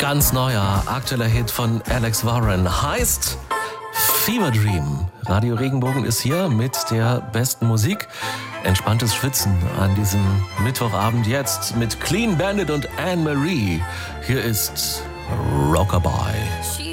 Ganz neuer, aktueller Hit von Alex Warren heißt Fever Dream. Radio Regenbogen ist hier mit der besten Musik. Entspanntes Schwitzen an diesem Mittwochabend jetzt mit Clean Bandit und Anne-Marie. Hier ist Rockabye.